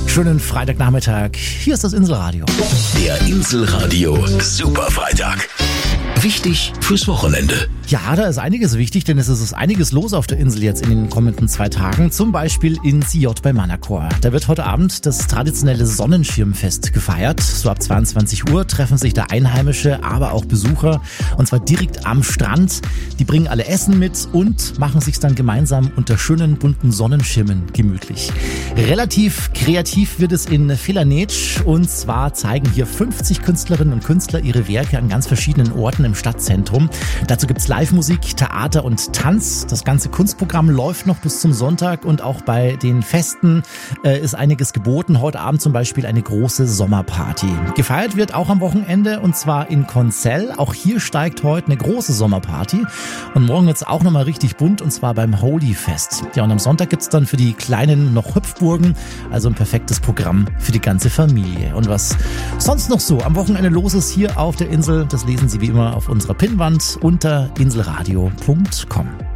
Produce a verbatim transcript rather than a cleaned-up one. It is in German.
Schönen Freitagnachmittag. Hier ist das Inselradio. Der Inselradio Superfreitag. Wichtig fürs Wochenende. Ja, da ist einiges wichtig, denn es ist einiges los auf der Insel jetzt in den kommenden zwei Tagen. Zum Beispiel in Siot bei Manacor. Da wird heute Abend das traditionelle Sonnenschirmfest gefeiert. So ab zweiundzwanzig Uhr treffen sich da Einheimische, aber auch Besucher. Und zwar direkt am Strand. Die bringen alle Essen mit und machen sich dann gemeinsam unter schönen bunten Sonnenschirmen gemütlich. Relativ kreativ wird es in Felanitsch. Und zwar zeigen hier fünfzig Künstlerinnen und Künstler ihre Werke an ganz verschiedenen Orten im Stadtzentrum. Dazu gibt's Live-Musik, Theater und Tanz. Das ganze Kunstprogramm läuft noch bis zum Sonntag und auch bei den Festen äh, ist einiges geboten. Heute Abend zum Beispiel eine große Sommerparty. Gefeiert wird auch am Wochenende und zwar in Konzell. Auch hier steigt heute eine große Sommerparty und morgen wird's auch nochmal richtig bunt und zwar beim Holy Fest. Ja, und am Sonntag gibt's dann für die Kleinen noch Hüpfburgen, also ein perfektes Programm für die ganze Familie. Und was sonst noch so am Wochenende los ist hier auf der Insel, das lesen Sie wie immer auf unserer Pinnwand unter inselradio punkt com.